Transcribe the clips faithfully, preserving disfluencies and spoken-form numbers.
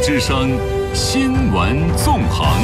之声新闻纵横。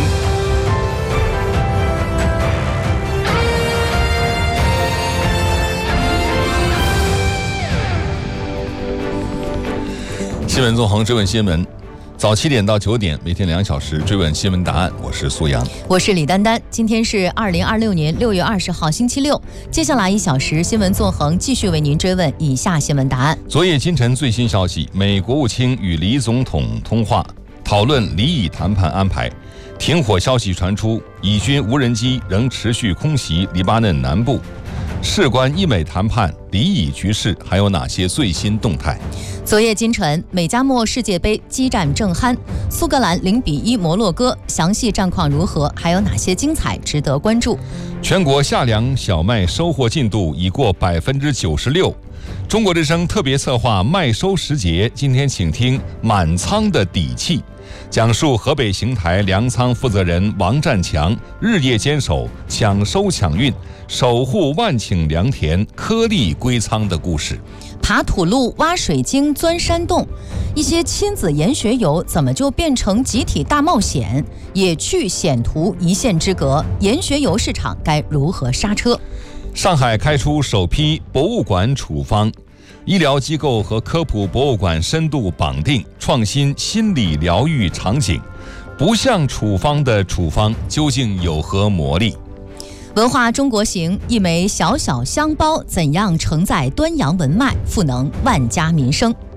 新闻纵横，追问新闻，早七点到九点，每天两小时追问新闻答案。我是苏阳， 我是李丹丹。今天是二零二六年六月二十号，星期六。接下来一小时，新闻纵横继续为您追问以下新闻答案。 昨夜今晨最新消息，美国务卿与黎总统通话，讨论黎以谈判安排。停火消息传出，以军无人机仍持续空袭黎巴嫩南部。事关伊美谈判、黎以局势还有哪些最新动态？ 昨夜今晨，美加墨世界杯激战正酣，苏格兰零比一摩洛哥，详细战况如何？还有哪些精彩值得关注？ 全国夏粮小麦收获进度已过百分之九十六。中国之声特别策划麦收时节，今天请听满仓的底气。讲述河北邢台粮仓负责人王占强日夜坚守抢收抢运，守护万顷良田，颗粒归仓的故事。 爬土路、挖水晶、钻山洞，一些亲子研学游怎么就变成集体大冒险？野趣险途一线之隔，研学游市场该如何刹车？ 上海开出首批博物馆处方，医疗机构和科普博物馆深度绑定，创新心理疗愈场景。不像处方的处方究竟有何魔力？ 文化中国行，一枚小小香包怎样承载端阳文脉，赋能万家民生？